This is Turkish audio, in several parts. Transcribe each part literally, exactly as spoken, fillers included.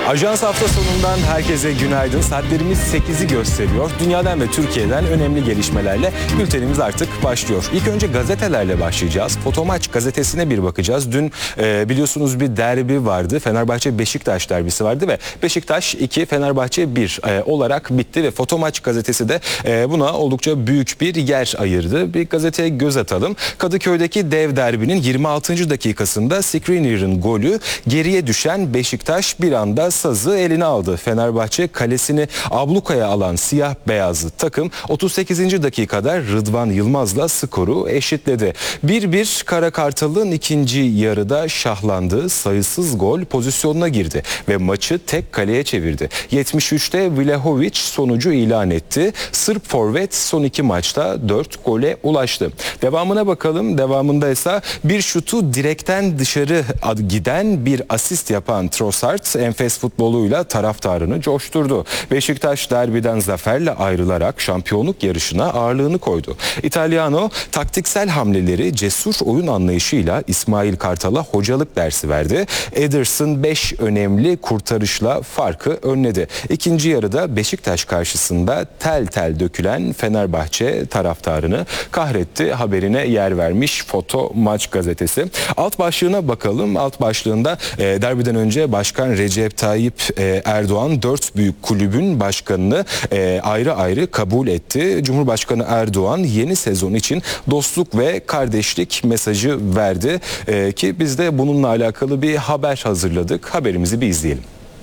Ajans hafta sonundan herkese günaydın. Saatlerimiz sekizi gösteriyor. Dünyadan ve Türkiye'den önemli gelişmelerle bültenimiz artık başlıyor. İlk önce gazetelerle başlayacağız. Fotomaç gazetesine bir bakacağız. Dün e, biliyorsunuz bir derbi vardı. Fenerbahçe-Beşiktaş derbisi vardı ve Beşiktaş iki, Fenerbahçe bir e, olarak bitti ve Fotomaç gazetesi de e, buna oldukça büyük bir yer ayırdı. Bir gazeteye göz atalım. Kadıköy'deki dev derbinin yirmi altıncı dakikasında Skriniar'ın golü, geriye düşen Beşiktaş bir anda sazı eline aldı. Fenerbahçe kalesini ablukaya alan siyah beyazlı takım otuz sekizinci dakikada Rıdvan Yılmaz'la skoru eşitledi. bir bir Kara Kartal'ın ikinci yarıda şahlandığı sayısız gol pozisyonuna girdi ve maçı tek kaleye çevirdi. yetmiş üçte Vlahovic sonucu ilan etti. Sırp forvet son iki maçta dört gole ulaştı. Devamına bakalım. Devamında ise bir şutu direkten dışarı giden bir asist yapan Trossard enfes futboluyla taraftarını coşturdu. Beşiktaş derbiden zaferle ayrılarak şampiyonluk yarışına ağırlığını koydu. İtalyano taktiksel hamleleri, cesur oyun anlayışıyla İsmail Kartal'a hocalık dersi verdi. Ederson beş önemli kurtarışla farkı önledi. İkinci yarıda Beşiktaş karşısında tel tel dökülen Fenerbahçe taraftarını kahretti haberine yer vermiş Fotomaç gazetesi. Alt başlığına bakalım. Alt başlığında e, derbiden önce Başkan Recep Tayyip e, Erdoğan dört büyük kulübün başkanını e, ayrı ayrı kabul etti. Cumhurbaşkanı Erdoğan yeni sezon için dostluk ve kardeşlik mesajı verdi e, ki biz de bununla alakalı bir haber hazırladık. Haberimizi bir izleyelim.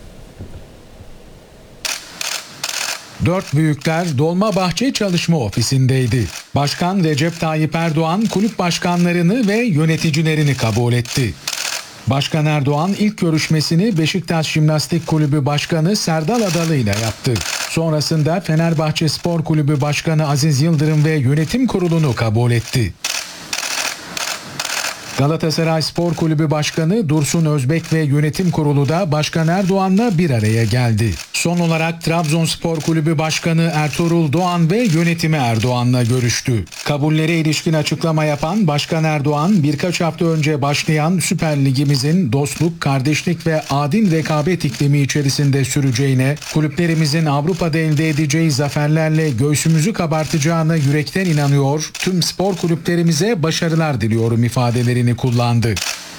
Dört büyükler Dolmabahçe Çalışma Ofisi'ndeydi. Başkan Recep Tayyip Erdoğan kulüp başkanlarını ve yöneticilerini kabul etti. Başkan Erdoğan ilk görüşmesini Beşiktaş Jimnastik Kulübü Başkanı Serdal Adalı ile yaptı. Sonrasında Fenerbahçe Spor Kulübü Başkanı Aziz Yıldırım ve yönetim kurulunu kabul etti. Galatasaray Spor Kulübü Başkanı Dursun Özbek ve yönetim kurulu da Başkan Erdoğan'la bir araya geldi. Son olarak Trabzonspor Kulübü Başkanı Ertuğrul Doğan ve yönetimi Erdoğan'la görüştü. Kabullere ilişkin açıklama yapan Başkan Erdoğan, birkaç hafta önce başlayan Süper Ligimizin dostluk, kardeşlik ve adil rekabet iklimi içerisinde süreceğine, kulüplerimizin Avrupa'da elde edeceği zaferlerle göğsümüzü kabartacağına yürekten inanıyor, tüm spor kulüplerimize başarılar diliyorum ifadelerini kullandı.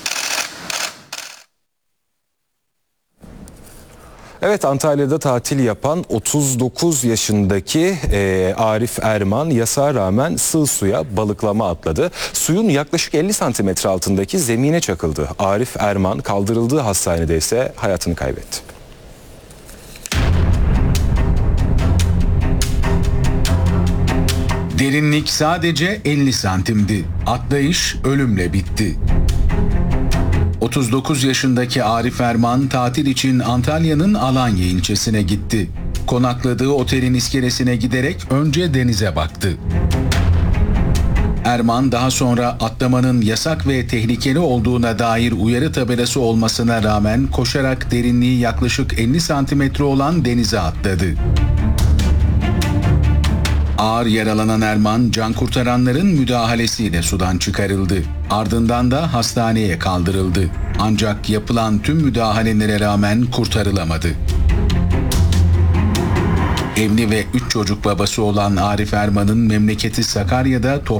Evet, Antalya'da tatil yapan otuz dokuz yaşındaki e, Arif Erman yasağa rağmen sığ suya balıklama atladı. Suyun yaklaşık elli santimetre altındaki zemine çakıldı. Arif Erman kaldırıldığı hastanede ise hayatını kaybetti. Derinlik sadece elli santimdi. Atlayış ölümle bitti. otuz dokuz yaşındaki Arif Erman tatil için Antalya'nın Alanya ilçesine gitti. Konakladığı otelin iskelesine giderek önce denize baktı. Erman daha sonra atlamanın yasak ve tehlikeli olduğuna dair uyarı tabelası olmasına rağmen koşarak derinliği yaklaşık elli santimetre olan denize atladı. Ağır yaralanan Erman, can kurtaranların müdahalesiyle sudan çıkarıldı. Ardından da hastaneye kaldırıldı. Ancak yapılan tüm müdahalelere rağmen kurtarılamadı. Evli ve üç çocuk babası olan Arif Erman'ın memleketi Sakarya'da